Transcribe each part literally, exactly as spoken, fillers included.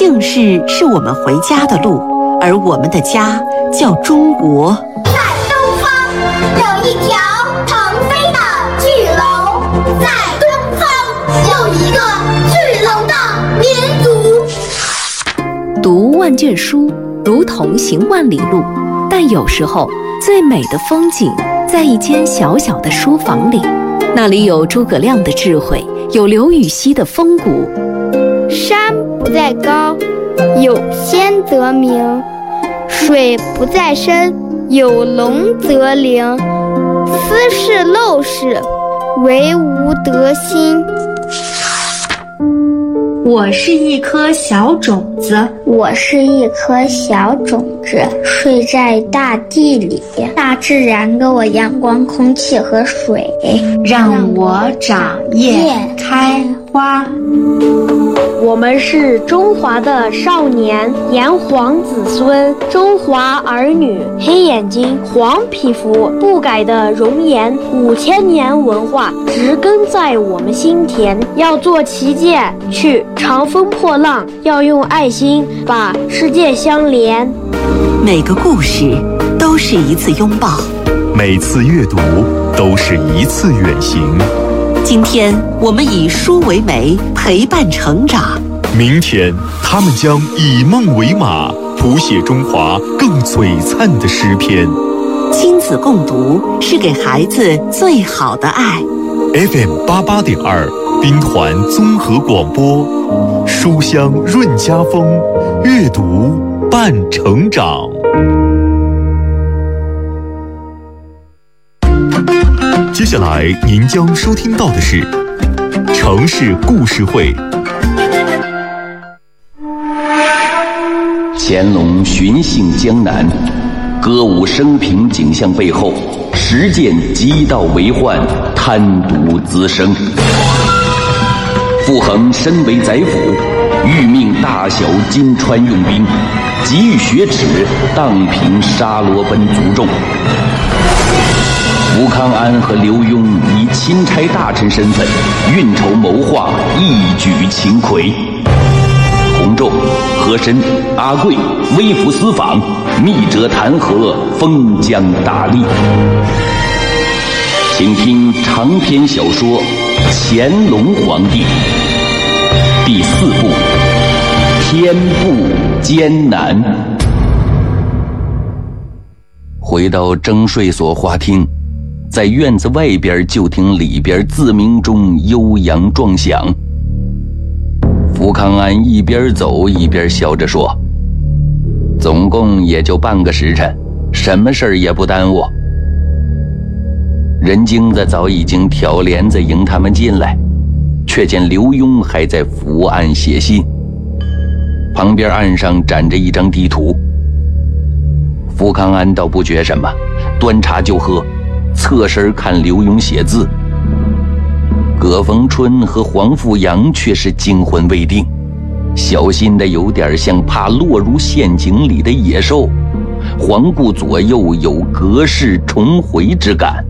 姓氏是我们回家的路，而我们的家叫中国。 在东方有一条腾飞的巨龙，在东方有一个巨龙的民族。 读万卷书，如同行万里路，但有时候最美的风景在一间小小的书房里，那里有诸葛亮的智慧，有刘禹锡的风骨。 山不在高，有仙则名；水不在深，有龙则灵。斯是陋室，惟吾德馨。 我是一颗小种子， 我是一颗小种子，睡在大地里。大自然给我阳光、空气和水， 让我长叶开花。 我们是中华的少年，炎黄子孙，中华儿女，黑眼睛，黄皮肤，不改的容颜，五千年文化植根在我们心田。要做旗舰，去长风破浪，要用爱心把世界相连。 每个故事都是一次拥抱， 每次阅读都是一次远行。 今天我们以书为媒，陪伴成长。 明天他们将以梦为马，谱写中华更璀璨的诗篇。 亲子共读是给孩子最好的爱。 F M 八八点二，兵团综合广播，书香润家风，阅读伴成长。接下来您将收听到的是城市故事会。 乾隆巡幸江南，歌舞升平景象背后，实践极道为患，贪渎滋生。傅恒身为宰辅，欲命大小金川用兵，急欲雪耻，荡平沙罗奔族众。吴康安和刘墉以钦差大臣身份运筹谋划，一举擒魁。洪仲、和珅、阿贵微服私访，密折弹劾，封疆大吏。请听长篇小说《乾隆皇帝》第四部《天不艰难》。回到征税所花厅，在院子外边就听里边自鸣钟悠扬壮响。福康安一边走一边笑着说：“总共也就半个时辰，什么事儿也不耽误。”任京子早已经挑帘子迎他们进来，却见刘墉还在伏案写信，旁边案上展着一张地图。福康安倒不觉什么，端茶就喝，侧身看刘墉写字。葛逢春和黄富阳却是惊魂未定，小心的有点像怕落入陷阱里的野兽，环顾左右，有隔世重回之感。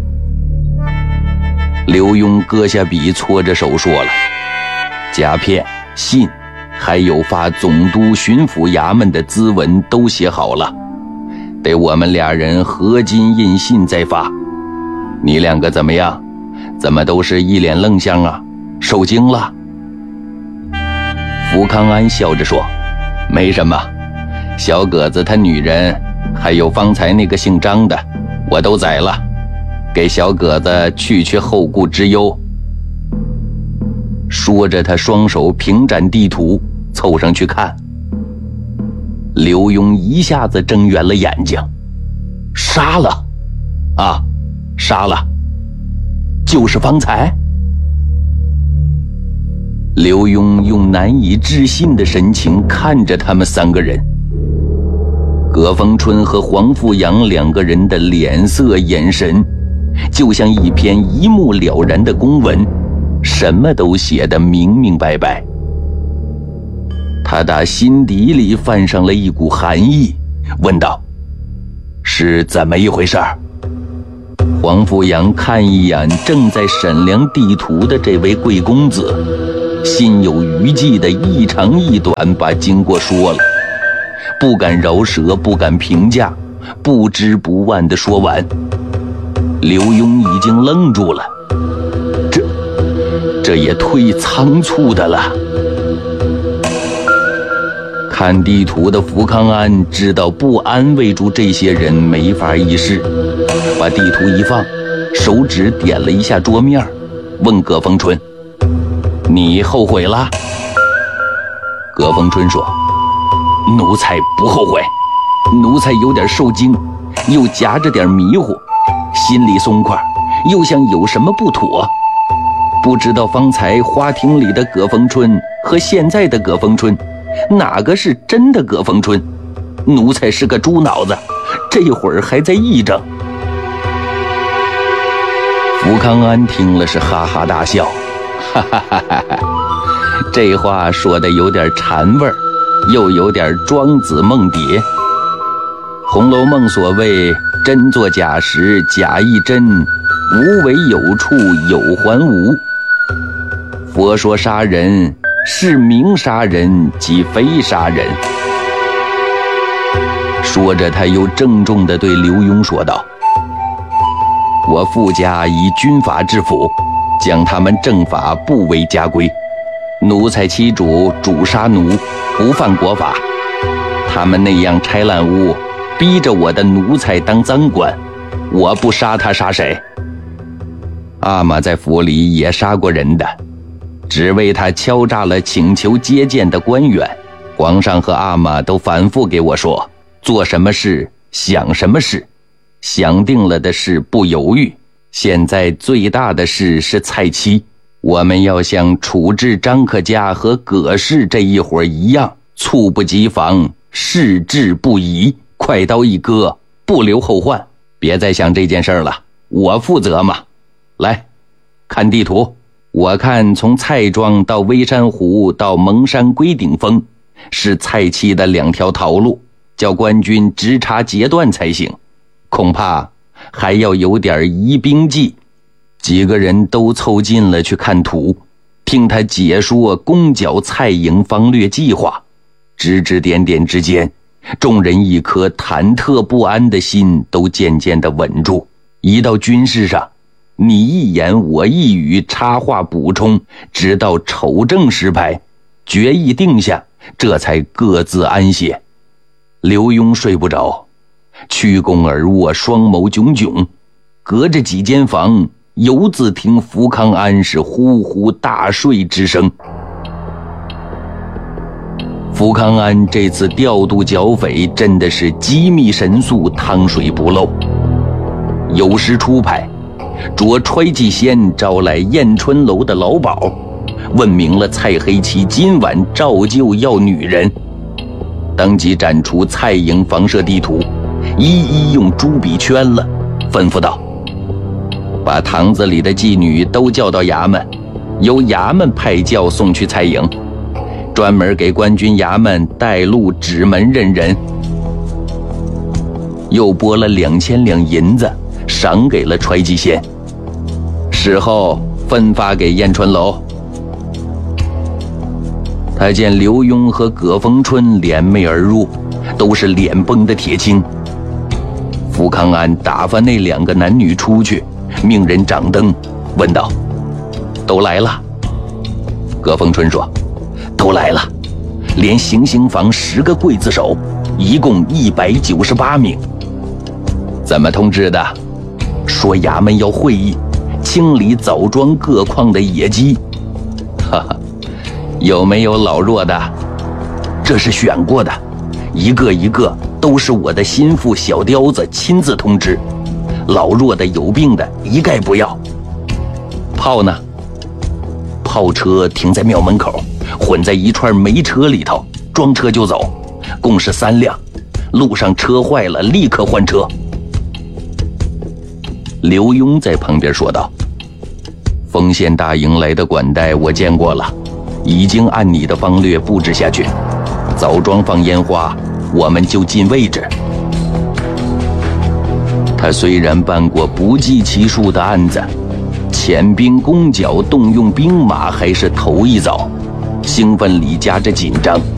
刘墉搁下笔，搓着手说了：“甲片、信，还有发总督、巡抚衙门的咨文都写好了，得我们俩人合金印信再发。你两个怎么样？怎么都是一脸愣相啊？受惊了？”福康安笑着说：“没什么，小葛子他女人，还有方才那个姓张的，我都宰了，给小葛子去去后顾之忧。”说着，他双手平展地图，凑上去看。刘墉一下子睁圆了眼睛：“杀了啊，杀了，就是方才。”刘墉用难以置信的神情看着他们三个人。葛逢春和黄富阳两个人的脸色眼神，就像一篇一目了然的公文，什么都写得明明白白。他打心底里泛上了一股寒意，问道：“是怎么一回事？”黄富阳看一眼正在审量地图的这位贵公子， 心有余悸的一长一短把经过说了，不敢饶舌，不敢评价，不知不忘地说完。刘墉已经愣住了，这这也忒仓促的了。看地图的福康安知道不安慰住这些人没法议事，把地图一放，手指点了一下桌面，问葛逢春：“你后悔了？”葛逢春说：“奴才不后悔，奴才有点受惊，又夹着点迷糊，心里松快，又像有什么不妥。不知道方才花厅里的葛逢春和现在的葛逢春，哪个是真的葛逢春？奴才是个猪脑子，这会儿还在议政。”福康安听了是哈哈大笑，哈哈哈哈哈，这话说的有点禅味儿，又有点庄子梦蝶。《红楼梦》所谓真作假时，假亦真，无为有处有还无。佛说杀人是明杀人，即非杀人。说着，他又郑重地对刘墉说道：“我傅家以军法治府，将他们正法不为家规。奴才欺主，主杀奴，不犯国法。他们那样拆烂屋，逼着我的奴才当赃官，我不杀他杀谁？阿玛在府里也杀过人的，只为他敲诈了请求接见的官员。皇上和阿玛都反复给我说，做什么事想什么事，想定了的事不犹豫。现在最大的事是蔡妻，我们要像处置张克家和葛氏这一伙一样，猝不及防，事至不宜，快刀一割，不留后患。别再想这件事了，我负责嘛。来，看地图，我看从蔡庄到微山湖到蒙山龟顶峰，是蔡妻的两条逃路，叫官军直插截断才行。恐怕还要有点疑兵计。几个人都凑近了去看图，听他解说攻剿蔡营方略计划。指指点点之间，众人一颗忐忑不安的心都渐渐地稳住。一到军事上，你一言我一语，插话补充，直到丑正时排，决议定下，这才各自安歇。刘墉睡不着，曲肱而卧，双眸炯炯，隔着几间房，犹自听福康安是呼呼大睡之声。福康安这次调度剿匪真的是机密神速，汤水不漏。有时出派，着揣记先招来燕春楼的老鸨，问明了蔡黑旗今晚照旧要女人，当即展出蔡营房舍地图，一一用朱笔圈了，吩咐道：把堂子里的妓女都叫到衙门，由衙门派轿送去蔡营，专门给官军衙门带路指门认人。又拨了两千两银子赏给了揣记先，事后分发给燕春楼。他见刘墉和葛逢春联袂而入，都是脸绷的铁青。福康安打发那两个男女出去，命人掌灯，问道：都来了？葛逢春说：都来了，连行刑房十个刽子手，一共一百九十八名。怎么通知的？说衙门要会议，清理枣庄各矿的野鸡。哈哈，有没有老弱的？这是选过的，一个一个都是我的心腹小刁子亲自通知，老弱的有病的一概不要。炮呢？炮车停在庙门口，混在一串煤车里头，装车就走，共是三辆，路上车坏了立刻换车。刘墉在旁边说道：丰县大营来的管带我见过了，已经按你的方略布置下去，枣庄放烟花，我们就进位置。他虽然办过不计其数的案子， 遣兵攻剿，动用兵马还是头一遭，兴奋里夹着紧张。